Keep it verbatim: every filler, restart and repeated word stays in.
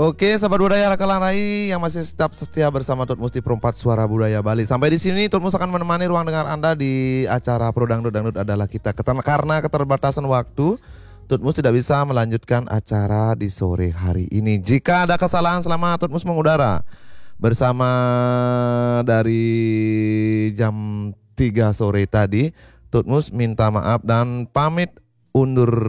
Oke, sahabat budaya Rakalan Rai yang masih tetap setia bersama Tutmus di Perempat Suara Budaya Bali. Sampai di sini Tutmus akan menemani ruang dengar Anda di acara Pro Dangdut Dangdut adalah kita. Karena keterbatasan waktu, Tutmus tidak bisa melanjutkan acara di sore hari ini. Jika ada kesalahan selama Tutmus mengudara bersama dari jam tiga sore tadi, Tutmus minta maaf dan pamit undur